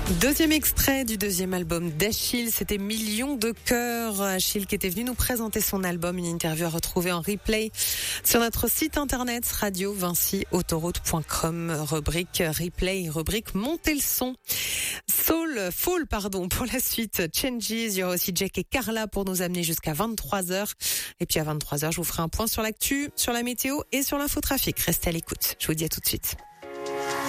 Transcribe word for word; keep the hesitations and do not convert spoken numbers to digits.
Deuxième extrait du deuxième album d'Achille, c'était Millions de cœurs. Achille qui était venu nous présenter son album, une interview à retrouver en replay sur notre site internet radio vinci autoroute point com, rubrique replay, rubrique montez le son. Soul, Fall, pardon, pour la suite, Changes. Il y aura aussi Jack et Carla pour nous amener jusqu'à vingt-trois heures. Et puis à vingt-trois heures, je vous ferai un point sur l'actu, sur la météo et sur l'infotrafic. Restez à l'écoute. Je vous dis à tout de suite.